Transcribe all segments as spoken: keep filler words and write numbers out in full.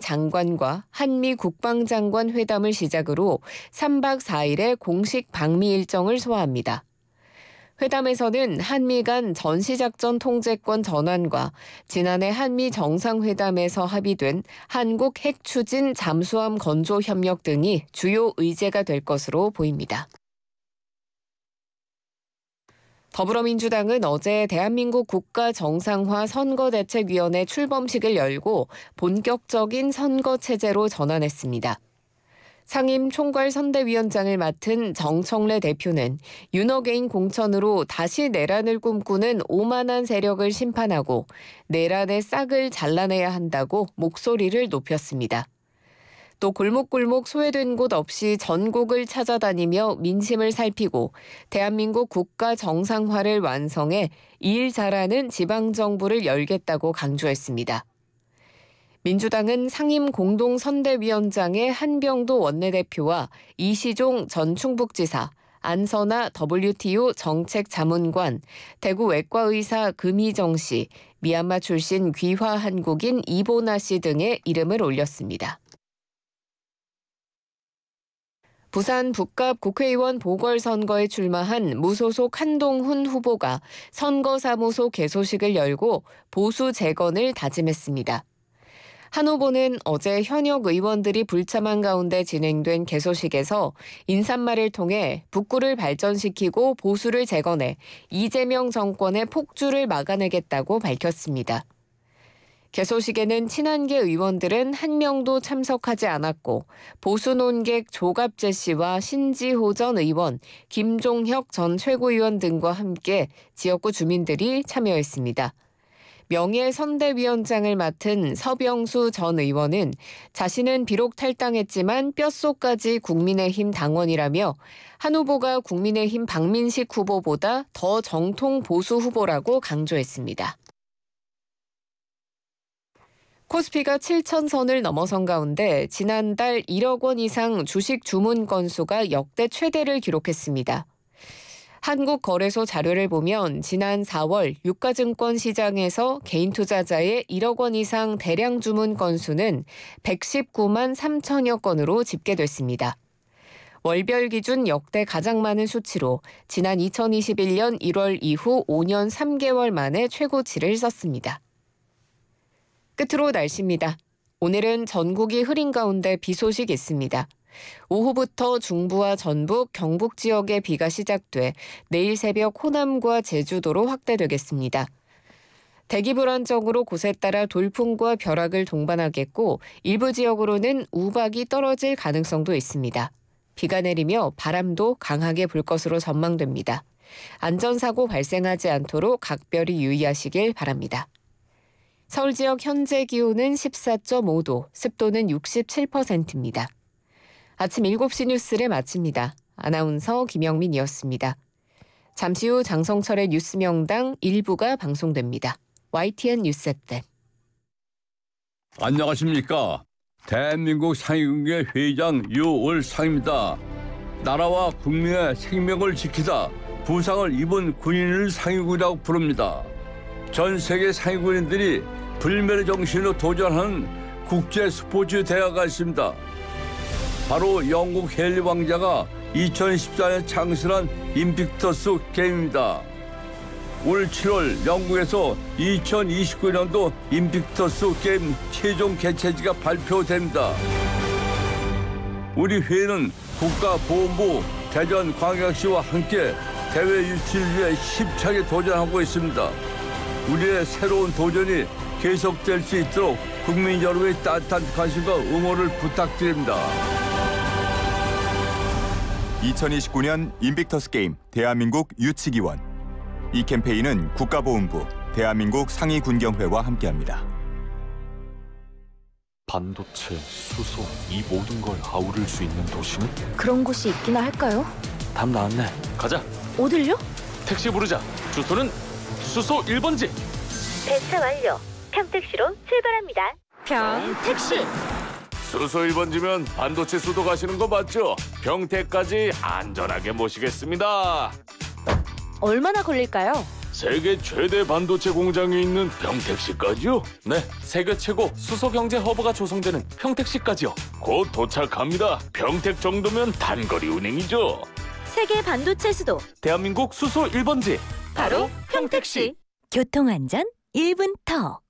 장관과 한미 국방장관 회담을 시작으로 삼 박 사 일의 공식 방미 일정을 소화합니다. 회담에서는 한미 간 전시작전 통제권 전환과 지난해 한미 정상회담에서 합의된 한국 핵추진 잠수함 건조 협력 등이 주요 의제가 될 것으로 보입니다. 더불어민주당은 어제 대한민국 국가정상화 선거대책위원회 출범식을 열고 본격적인 선거체제로 전환했습니다. 상임 총괄선대위원장을 맡은 정청래 대표는 윤어게인 공천으로 다시 내란을 꿈꾸는 오만한 세력을 심판하고 내란의 싹을 잘라내야 한다고 목소리를 높였습니다. 또 골목골목 소외된 곳 없이 전국을 찾아다니며 민심을 살피고 대한민국 국가 정상화를 완성해 일 잘하는 지방정부를 열겠다고 강조했습니다. 민주당은 상임 공동선대위원장의 한병도 원내대표와 이시종 전 충북지사, 안선아 더블유티오 정책자문관, 대구 외과의사 금희정 씨, 미얀마 출신 귀화 한국인 이보나 씨 등의 이름을 올렸습니다. 부산 북갑 국회의원 보궐선거에 출마한 무소속 한동훈 후보가 선거사무소 개소식을 열고 보수 재건을 다짐했습니다. 한 후보는 어제 현역 의원들이 불참한 가운데 진행된 개소식에서 인사말을 통해 북구를 발전시키고 보수를 재건해 이재명 정권의 폭주를 막아내겠다고 밝혔습니다. 개소식에는 친한계 의원들은 한 명도 참석하지 않았고 보수 논객 조갑재 씨와 신지호 전 의원, 김종혁 전 최고위원 등과 함께 지역구 주민들이 참여했습니다. 명예선대위원장을 맡은 서병수 전 의원은 자신은 비록 탈당했지만 뼛속까지 국민의힘 당원이라며 한 후보가 국민의힘 박민식 후보보다 더 정통 보수 후보라고 강조했습니다. 코스피가 칠천 선을 넘어선 가운데 지난달 일억 원 이상 주식 주문 건수가 역대 최대를 기록했습니다. 한국거래소 자료를 보면 지난 사월 유가증권 시장에서 개인 투자자의 일억 원 이상 대량 주문 건수는 백십구만 삼천여 건으로 집계됐습니다. 월별 기준 역대 가장 많은 수치로 지난 이천이십일 년 일월 이후 오 년 삼 개월 만에 최고치를 썼습니다. 끝으로 날씨입니다. 오늘은 전국이 흐린 가운데 비 소식 있습니다. 오후부터 중부와 전북, 경북 지역에 비가 시작돼 내일 새벽 호남과 제주도로 확대되겠습니다. 대기 불안정으로 곳에 따라 돌풍과 벼락을 동반하겠고 일부 지역으로는 우박이 떨어질 가능성도 있습니다. 비가 내리며 바람도 강하게 불 것으로 전망됩니다. 안전사고 발생하지 않도록 각별히 유의하시길 바랍니다. 서울 지역 현재 기온은 십사 점 오 도, 습도는 육십칠 퍼센트입니다. 아침 일곱 시 뉴스를 마칩니다. 아나운서 김영민이었습니다. 잠시 후 장성철의 뉴스명당 일부가 방송됩니다. 와이티엔 뉴스앱. 안녕하십니까. 대한민국 상위군의 회장 유월상입니다. 나라와 국민의 생명을 지키다 부상을 입은 군인을 상위군이라고 부릅니다. 전 세계 상위군인들이 불멸의 정신으로 도전하는 국제 스포츠 대회가 있습니다. 바로 영국 헨리 왕자가 이천십사 년 창설한 인빅터스 게임입니다. 올 칠월 영국에서 이천이십구 년도 인빅터스 게임 최종 개최지가 발표됩니다. 우리 회는 국가보훈부, 대전광역시와 함께 대회 유치를 위해 힘차게 도전하고 있습니다. 우리의 새로운 도전이 계속될 수 있도록 국민 여러분의 따뜻한 관심과 응원을 부탁드립니다. 이천이십구 년 인빅터스 게임 대한민국 유치기원. 이 캠페인은 국가보훈부, 대한민국 상위군경회와 함께합니다. 반도체, 수소, 이 모든 걸 아우를 수 있는 도시는? 그런 곳이 있기나 할까요? 답 나왔네. 가자. 어딜요? 택시 부르자. 주소는 수소 일 번지. 배차 완료. 평택시로 출발합니다. 평택시. 수소 일 번지면 반도체 수도 가시는 거 맞죠? 평택까지 안전하게 모시겠습니다. 얼마나 걸릴까요? 세계 최대 반도체 공장이 있는 평택시까지요? 네, 세계 최고 수소 경제 허브가 조성되는 평택시까지요. 곧 도착합니다. 평택 정도면 단거리 운행이죠. 세계 반도체 수도 대한민국 수소 일 번지 바로 평택시. 교통안전 일 분 더.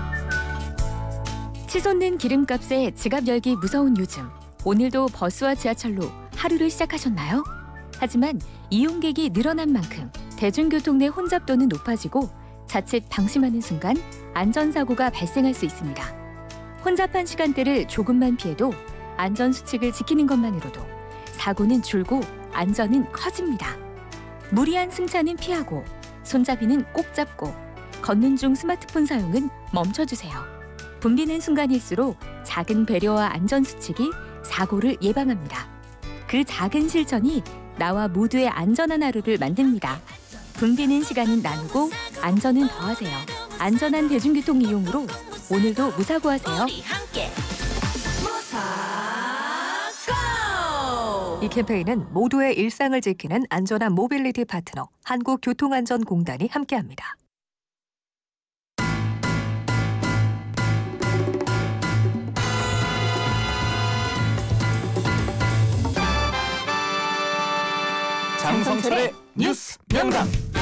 치솟는 기름값에 지갑 열기 무서운 요즘. 오늘도 버스와 지하철로 하루를 시작하셨나요? 하지만 이용객이 늘어난 만큼 대중교통 내 혼잡도는 높아지고 자칫 방심하는 순간 안전사고가 발생할 수 있습니다. 혼잡한 시간대를 조금만 피해도 안전수칙을 지키는 것만으로도 사고는 줄고 안전은 커집니다. 무리한 승차는 피하고 손잡이는 꼭 잡고 걷는 중 스마트폰 사용은 멈춰주세요. 붐비는 순간일수록 작은 배려와 안전수칙이 사고를 예방합니다. 그 작은 실천이 나와 모두의 안전한 하루를 만듭니다. 붐비는 시간은 나누고 안전은 더하세요. 안전한 대중교통 이용으로 오늘도 무사고하세요. 이 캠페인은 모두의 일상을 지키는 안전한 모빌리티 파트너 한국교통안전공단이 함께합니다. 장성철의 뉴스 명당.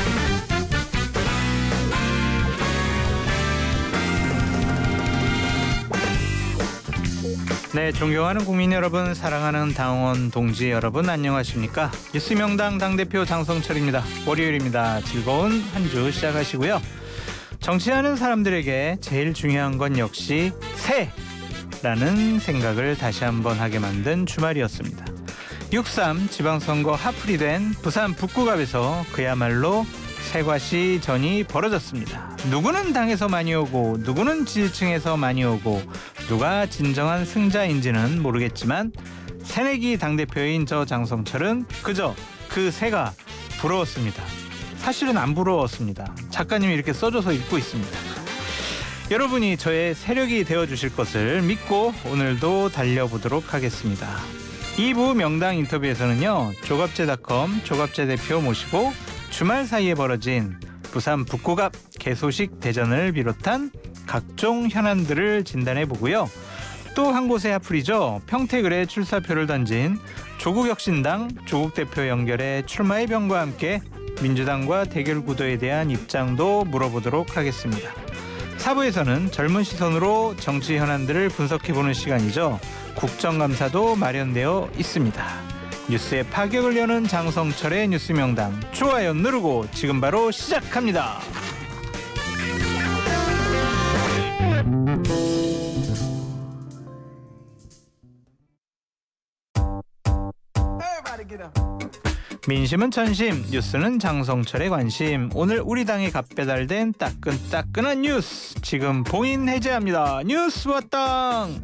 네, 존경하는 국민 여러분, 사랑하는 당원 동지 여러분, 안녕하십니까? 뉴스 명당 당대표 장성철입니다. 월요일입니다. 즐거운 한 주 시작하시고요. 정치하는 사람들에게 제일 중요한 건 역시 새라는 생각을 다시 한번 하게 만든 주말이었습니다. 육삼 지방선거 하풀이 된 부산 북구갑에서 그야말로 새과시 전이 벌어졌습니다. 누구는 당에서 많이 오고 누구는 지지층에서 많이 오고 누가 진정한 승자인지는 모르겠지만 새내기 당대표인 저 장성철은 그저 그 새가 부러웠습니다. 사실은 안 부러웠습니다. 작가님이 이렇게 써줘서 읽고 있습니다. 여러분이 저의 세력이 되어주실 것을 믿고 오늘도 달려보도록 하겠습니다. 이 부 명당 인터뷰에서는요, 조갑제닷컴 조갑제 대표 모시고 주말 사이에 벌어진 부산 북구갑 개소식 대전을 비롯한 각종 현안들을 진단해보고요. 또 한 곳의 하풀이죠. 평택을에 출사표를 던진 조국혁신당 조국 대표 연결해 출마의 병과 함께 민주당과 대결 구도에 대한 입장도 물어보도록 하겠습니다. 사 부에서는 젊은 시선으로 정치 현안들을 분석해보는 시간이죠. 국정감사도 마련되어 있습니다. 뉴스의 파격을 여는 장성철의 뉴스 명당, 좋아요 누르고 지금 바로 시작합니다. 민심은 천심, 뉴스는 장성철의 관심. 오늘 우리 당에 갓배달된 따끈따끈한 뉴스 지금 봉인 해제합니다. 뉴스 왔당.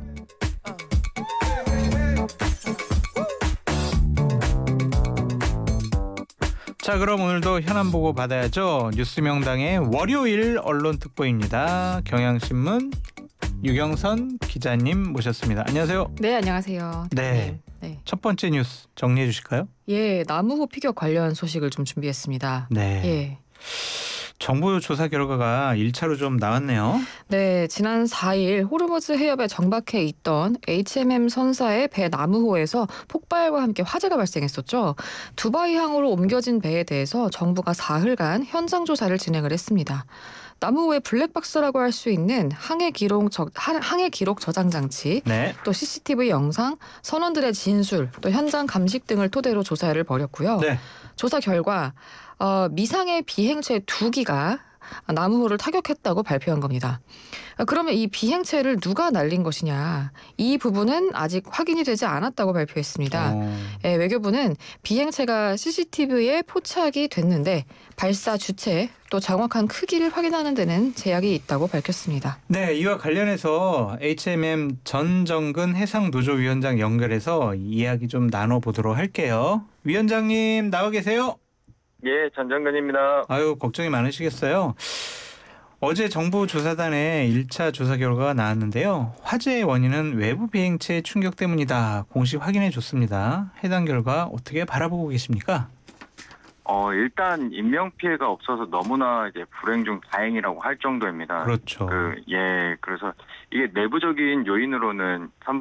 자, 그럼 오늘도 현안 보고 받아야죠. 뉴스 명당의 월요일 언론 특보입니다. 경향신문 유경선 기자님 모셨습니다. 안녕하세요. 네, 안녕하세요. 네. 네. 첫 번째 뉴스 정리해 주실까요? 예, 나무호 피격 관련 소식을 좀 준비했습니다. 네. 예. 정부 조사 결과가 일 차로 좀 나왔네요. 네, 지난 사 일 호르무즈 해협에 정박해 있던 에이치엠엠 선사의 배 나무호에서 폭발과 함께 화재가 발생했었죠. 두바이항으로 옮겨진 배에 대해서 정부가 사흘간 현장 조사를 진행을 했습니다. 나무호의 블랙박스라고 할 수 있는 항해 기록, 저, 항해 기록 저장 장치, 네. 또 씨씨티비 영상, 선원들의 진술, 또 현장 감식 등을 토대로 조사를 벌였고요. 네. 조사 결과 어, 미상의 비행체 두 기가 나무호를 타격했다고 발표한 겁니다. 그러면 이 비행체를 누가 날린 것이냐, 이 부분은 아직 확인이 되지 않았다고 발표했습니다. 어... 예, 외교부는 비행체가 씨씨티비에 포착이 됐는데 발사 주체 또 정확한 크기를 확인하는 데는 제약이 있다고 밝혔습니다. 네, 이와 관련해서 에이치엠엠 전정근 해상노조위원장 연결해서 이야기 좀 나눠보도록 할게요. 위원장님 나와 계세요? 예, 전정근입니다. 아유, 걱정이 많으시겠어요. 어제 정부 조사단의 일 차 조사 결과가 나왔는데요. 화재의 원인은 외부 비행체 충격 때문이다. 공식 확인해 줬습니다. 해당 결과 어떻게 바라보고 계십니까? 어, 일단 인명 피해가 없어서 너무나 이제 불행 중 다행이라고 할 정도입니다. 그렇죠. 그, 예, 그래서 이게 내부적인 요인으로는